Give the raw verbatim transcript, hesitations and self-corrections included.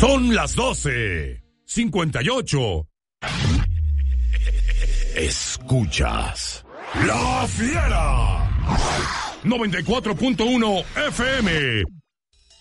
Son las doce cincuenta y ocho. Escuchas La Fiera noventa y cuatro punto uno F M